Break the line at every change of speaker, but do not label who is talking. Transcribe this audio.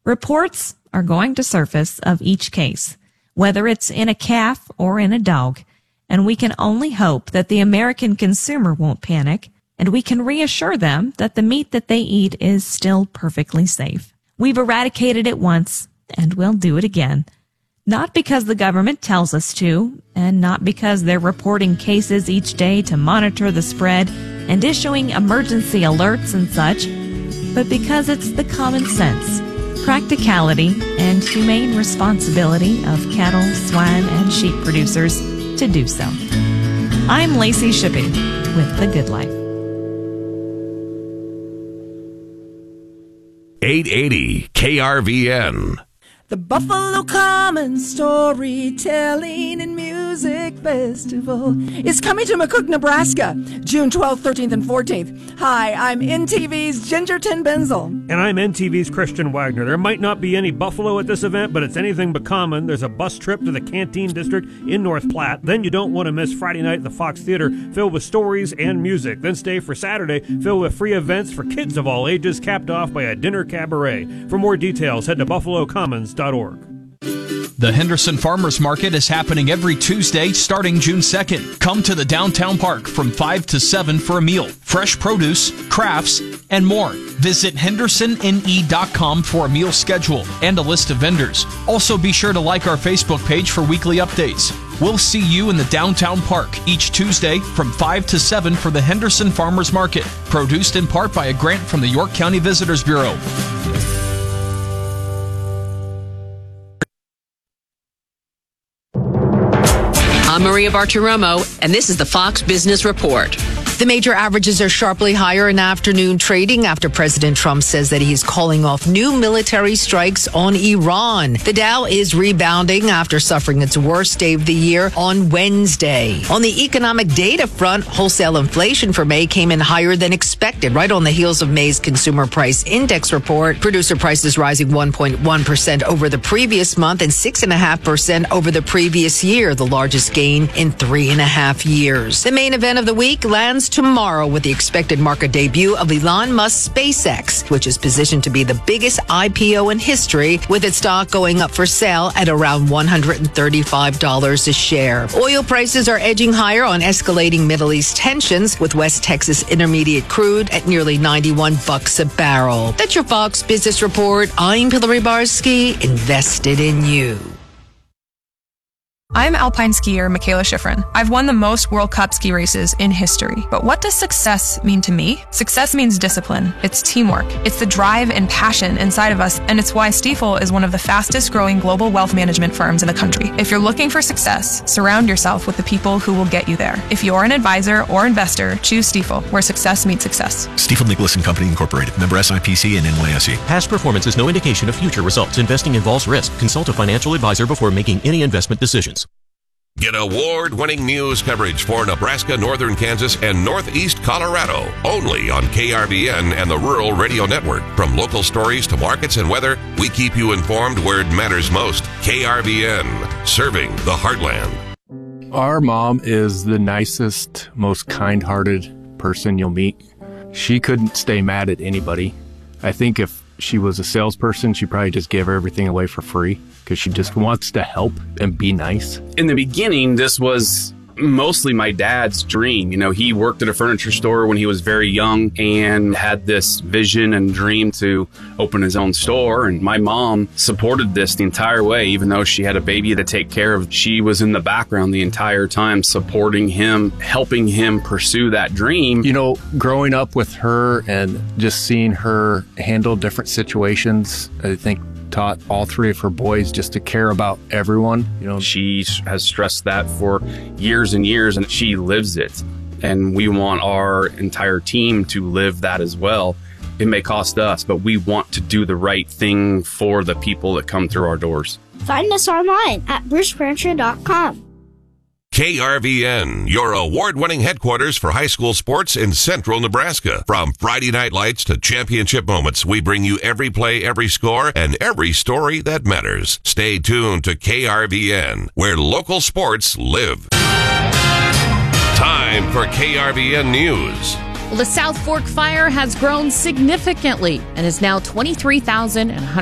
Reports are going to surface of each case, whether it's in a calf or in a dog, and we can only hope that the American consumer won't panic, and we can reassure them that the meat that they eat is still perfectly safe. We've eradicated it once, and we'll do it again. Not because the government tells us to, and not because they're reporting cases each day to monitor the spread and issuing emergency alerts and such, but because it's the common sense, practicality, and humane responsibility of cattle, swine, and sheep producers to do so. I'm Lacey Shippey with The Good Life.
880 KRVN.
The Buffalo Commons Storytelling and Music Festival is coming to McCook, Nebraska, June 12th, 13th, and 14th. Hi, I'm NTV's Gingerton Benzel.
And I'm NTV's Christian Wagner. There might not be any buffalo at this event, but it's anything but common. There's a bus trip to the Canteen District in North Platte. Then you don't want to miss Friday night at the Fox Theater, filled with stories and music. Then stay for Saturday, filled with free events for kids of all ages, capped off by a dinner cabaret. For more details, head to buffalocommons.org.
The Henderson Farmers Market is happening every Tuesday starting June 2nd. Come to the downtown park from 5 to 7 for a meal, fresh produce, crafts, and more. Visit hendersonne.com for a meal schedule and a list of vendors. Also be sure to like our Facebook page for weekly updates. We'll see you in the downtown park each Tuesday from 5 to 7 for the Henderson Farmers Market, produced in part by a grant from the York County Visitors Bureau.
I'm Maria Bartiromo, and this is the Fox Business Report.
The major averages are sharply higher in afternoon trading after President Trump says that he's calling off new military strikes on Iran. The Dow is rebounding after suffering its worst day of the year on Wednesday. On the economic data front, wholesale inflation for May came in higher than expected, right on the heels of May's Consumer Price Index report. Producer prices rising 1.1% over the previous month and 6.5% over the previous year, the largest gain in 3.5 years. The main event of the week lands tomorrow with the expected market debut of Elon Musk's SpaceX, which is positioned to be the biggest IPO in history, with its stock going up for sale at around $135 a share. Oil prices are edging higher on escalating Middle East tensions, with West Texas Intermediate crude at nearly $91 a barrel. That's your Fox Business Report. I'm Hillary Barsky, invested in you.
I'm alpine skier Michaela Schifrin. I've won the most World Cup ski races in history. But what does success mean to me? Success means discipline. It's teamwork. It's the drive and passion inside of us, and it's why Stifel is one of the fastest growing global wealth management firms in the country. If you're looking for success, surround yourself with the people who will get you there. If you're an advisor or investor, choose Stifel, where success meets success.
Stifel Nicholas and Company Incorporated, member SIPC and NYSE.
Past performance is no indication of future results. Investing involves risk. Consult a financial advisor before making any investment decisions.
Get award-winning news coverage for Nebraska, Northern Kansas, and Northeast Colorado. Only on KRVN and the Rural Radio Network. From local stories to markets and weather, we keep you informed where it matters most. KRVN, serving the heartland.
Our mom is the nicest, most kind-hearted person you'll meet. She couldn't stay mad at anybody. I think if she was a salesperson, she'd probably just give everything away for free because she just wants to help and be nice.
In the beginning, this was mostly my dad's dream. You know, he worked at a furniture store when he was very young and had this vision and dream to open his own store. And my mom supported this the entire way, even though she had a baby to take care of. She was in the background the entire time, supporting him, helping him pursue that dream.
You know, growing up with her and just seeing her handle different situations, I think taught all three of her boys just to care about everyone. You know,
she has stressed that for years and years, and she lives it. And we want our entire team to live that as well. It may cost us, but we want to do the right thing for the people that come through our doors.
Find us online at brucefurniture.com.
KRVN, your award-winning headquarters for high school sports in central Nebraska. From Friday Night Lights to championship moments, we bring you every play, every score, and every story that matters. Stay tuned to KRVN, where local sports live. Time for KRVN News.
Well, the South Fork fire has grown significantly and is now 23,100